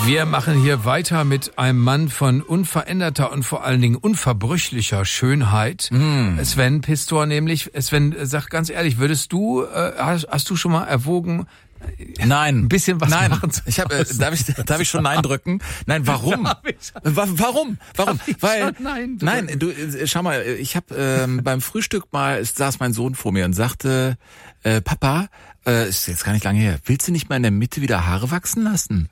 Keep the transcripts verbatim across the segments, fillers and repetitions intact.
Wir machen hier weiter mit einem Mann von unveränderter und vor allen Dingen unverbrüchlicher Schönheit. Mm. Sven Pistor nämlich. Sven, sag ganz ehrlich, würdest du, äh, hast, hast du schon mal erwogen, Nein. ein bisschen was Nein. machen zu Ich habe, äh, darf ich, darf ich schon Nein drücken? Nein, warum? Warum? Warum? Weil, Nein, nein, du, äh, schau mal, ich habe ähm, beim Frühstück mal, es saß mein Sohn vor mir und sagte, äh, Papa, äh, ist jetzt gar nicht lange her, willst du nicht mal in der Mitte wieder Haare wachsen lassen?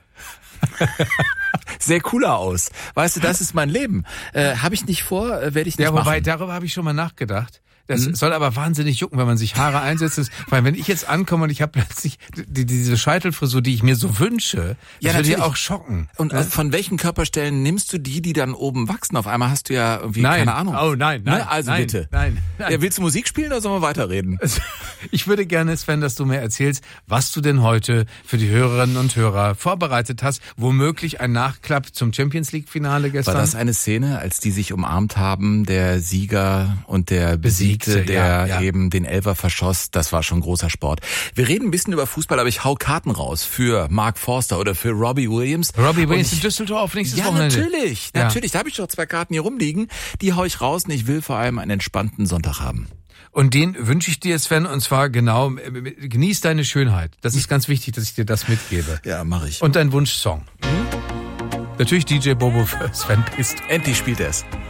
Sehr cooler aus. Weißt du, das ist mein Leben. Äh, habe ich nicht vor, äh, werde ich nicht ja, wobei, machen. darüber habe ich schon mal nachgedacht. Das Mhm. soll aber wahnsinnig jucken, wenn man sich Haare einsetzt. Weil wenn ich jetzt ankomme und ich habe plötzlich die, diese Scheitelfrisur, die ich mir so wünsche, Ja, das würde ja natürlich. auch schocken. Und ne? von welchen Körperstellen nimmst du die, die dann oben wachsen? Auf einmal hast du ja irgendwie Nein. keine Ahnung. Oh nein, nein. Ne? Also nein, bitte. Nein, nein. Ja, willst du Musik spielen oder sollen wir weiterreden? Ich würde gerne, Sven, dass du mir erzählst, was du denn heute für die Hörerinnen und Hörer vorbereitet hast. Womöglich ein Nachklapp zum Champions League Finale gestern. War das eine Szene, als die sich umarmt haben, der Sieger und der Besiegte, Besiegte, der ja, ja. eben den Elfer verschoss? Das war schon großer Sport. Wir reden ein bisschen über Fußball, aber ich hau Karten raus für Mark Forster oder für Robbie Williams. Robbie Williams Und ich, in Düsseldorf nächstes ja, Wochenende. natürlich, Ja. natürlich. Da habe ich doch zwei Karten hier rumliegen. Die hau ich raus und ich will vor allem einen entspannten Sonntag haben. Und den wünsche ich dir, Sven, und zwar genau, äh, genieß deine Schönheit. Das ist ganz wichtig, dass ich dir das mitgebe. Ja, mache ich. Und dein Wunschsong. Mhm. Natürlich D J Bobo für Sven Pistor. Endlich spielt er es.